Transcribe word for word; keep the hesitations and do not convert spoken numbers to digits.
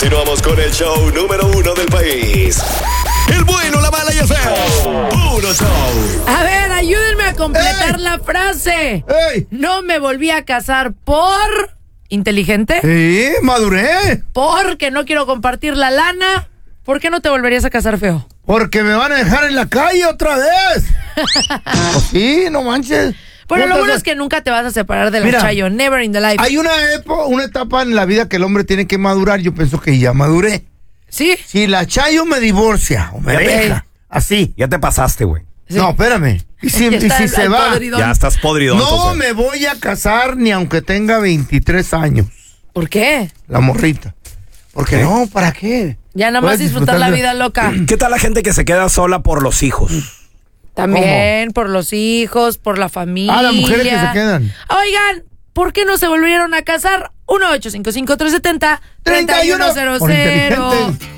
Continuamos con el show número uno del país. El bueno, la mala y el feo. Puro show. A ver, ayúdenme a completar ¡Ey! la frase. ¡Ey! No me volví a casar por... ¿Inteligente? Sí, maduré. Porque no quiero compartir la lana. ¿Por qué no te volverías a casar, feo? Porque me van a dejar en la calle otra vez. Pues sí, no manches. Bueno, No lo te- bueno es que nunca te vas a separar de la Mira, Chayo. Never in the life. Hay una, epo- una etapa en la vida que el hombre tiene que madurar. Yo pienso que ya maduré. ¿Sí? Si la Chayo me divorcia o me Ya te- deja, así. Ya te pasaste, güey. Sí. No, espérame. Y si, Ya y está si el- se el va, podridón. Ya estás podrido. no entonces. me voy a casar ni aunque tenga veintitrés años. ¿Por qué? La morrita. Porque ¿Qué? no, ¿para qué? Ya nada más Puedes disfrutar la de- vida loca. ¿Qué tal la gente que se queda sola por los hijos? También por los hijos, por la familia. Ah, las mujeres que se quedan. Oigan, ¿por qué no se volvieron a casar? uno ocho cinco cinco tres siete cero tres treinta y uno uno cero Por cero. inteligente.